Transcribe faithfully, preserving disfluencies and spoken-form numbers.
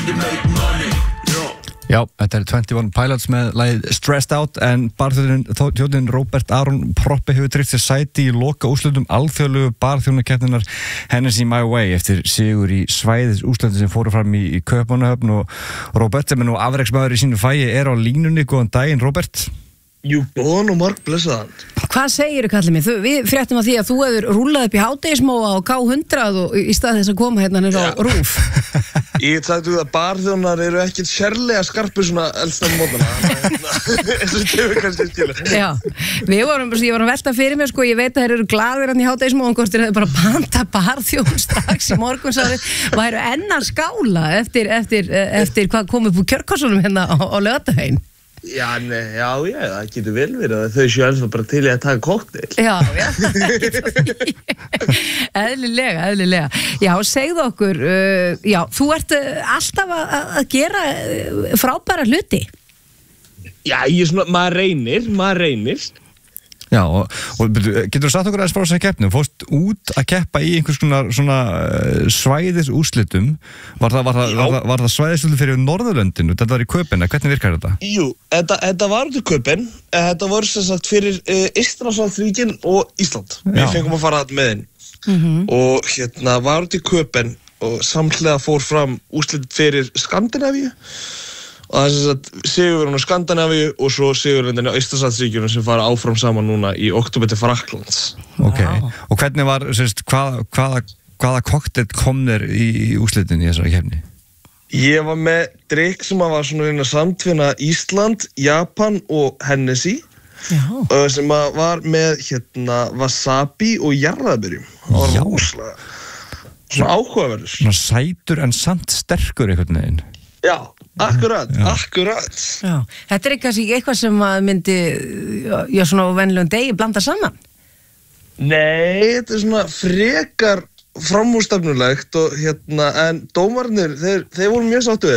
Já, þetta er twenty-one Pilots með lagið Stressed Out en barþjóðin Róbert Aron Proppe hefur tryggt sér sæti í loka úrslitum alþjóðlegu barþjóðnakeppninnar Hennessy My Way eftir sigur í svæðis úrslitum sem fóru fram í, í Kaupmannahöfn og Róbert sem er nú afreksmaður í sínu fæi er á línunni. Góðan daginn, Róbert. Jú, góðan og marg blessaðan. Hvað segirðu, kallið mig? Við fréttum að því að þú hefur rúllað upp í hádegismóa á K hundrað og í stað þess að koma hérna nýr á RÚV. Ég sagði þú að barþjónar eru ekkert sérlega skarpir svona eldstan mótana. Eins og þau kannski skilur. Já, við vorum, ég var að velta fyrir mér, sko, ég veit að þeir eru glaðir hann í hádegismóa, hvort þeir hefur bara panta barþjón strax í morgun, sagði, væru enn að skála eftir, eftir, eftir hvað kom upp úr kjörkossunum hérna á, á laugardaginn. Já, nei, já, já, það getur vel verið að þau séu alveg bara til í að taka kokteil. Já, já, eðlilega, eðlilega. Já, segðu okkur, uh, já, þú ert alltaf að, að gera frábæra hluti. Já, ég svona, maður reynir, maður reynir. Já, og, og getur þú sagt okkur aðeins frá þessari keppni? Þú fórst út að keppa í einhvers konar svona svæðis úrslitum. Var það, var það, var það, var það svæðisúrslit fyrir Norðurlöndinu? Þetta var í Köpen, hvernig virkar þetta? Jú, þetta, þetta var út í Köpen. Þetta voru sem sagt fyrir uh, Eystrasaltsríkin og Ísland. Já. Við fengum að fara þarna með inn. Mm-hmm. Og hérna var út í Köpen og samhliða fór fram úrslit fyrir Skandinavíu. Og það er sem sagt sigurinn á Skandinavíu og svo sigurinn á Eystrasaltsríkjunum sem fara áfram saman núna í október til Frakklands. Ok, wow. Og hvernig var, sérst, hvað, hvaða, hvaða kokteil kom þér í, í úrslitin í þessari keppni? Ég var með drykk sem var svona reyna samtvinna Ísland, Japan og Hennessy. Já. Sem var með hérna wasabi og jarðarberjum. Það var rosalega svona áhugaverður. Svona sætur en samt sterkur einhvern veginn. Já, akkurat, já. akkurat. Já. Þetta er kannski eitthvað sem að myndi, já, svona á venjulegum degi blanda saman? Nei, þetta er svona frekar framúrstefnulegt og hérna, en dómarnir, þeir, þeir voru mjög sáttu við.